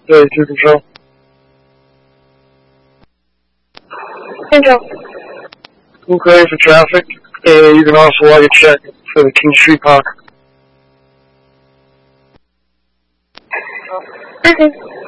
对，就是说。 店长。 Okay, for traffic, you can also while you check for the King Street Park. Okay.